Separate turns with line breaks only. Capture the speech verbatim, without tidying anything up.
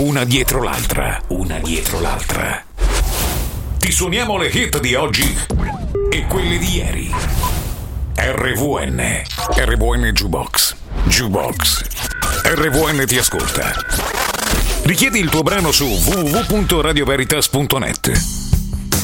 una dietro l'altra, una dietro l'altra. Ti suoniamo le hit di oggi e quelle di ieri. R V N, R V N Jukebox, Jukebox, R V N ti ascolta. Richiedi il tuo brano su w w w punto radio veritas punto net.